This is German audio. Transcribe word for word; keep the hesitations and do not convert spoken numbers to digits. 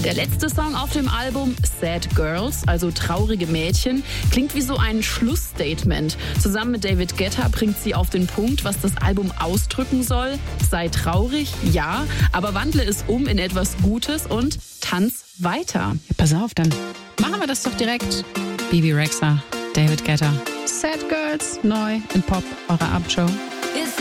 Der letzte Song auf dem Album, Sad Girls, also traurige Mädchen, klingt wie so ein Schlussstatement. Zusammen mit David Guetta bringt sie auf den Punkt, was das Album ausdrücken soll. Sei traurig, ja, aber wandle es um in etwas Gutes und tanz weiter. Ja, pass auf, dann machen wir das doch direkt. Bebe Rexha, David Guetta, Sad Girls, neu in Pop, eure Abendshow. It's